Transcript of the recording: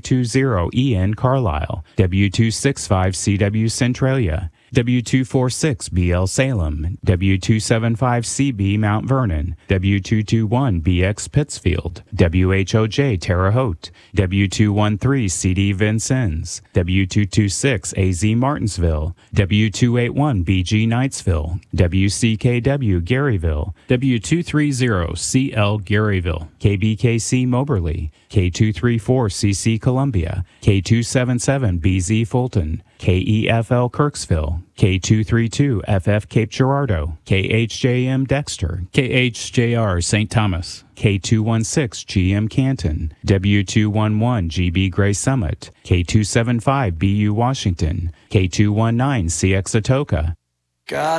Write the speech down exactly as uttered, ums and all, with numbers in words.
two zero E N Carlisle, W two six five C W Centralia, W two four six B L Salem, W two seven five C B Mount Vernon, W two two one B X Pittsfield, W H O J Terre Haute, W two one three C D Vincennes, W two two six A Z Martinsville, W two eight one B G Knightsville, W C K W Garyville, W two three zero C L Garyville, K B K C Moberly, K two three four C C Columbia, K two seven seven B Z Fulton, K E F L Kirksville, K two three two F F Cape Girardeau, K H J M Dexter, K H J R Saint Thomas, K two one six G M Canton, W two one one G B Gray Summit, K two seven five B U Washington, K two one nine C X Atoka. God.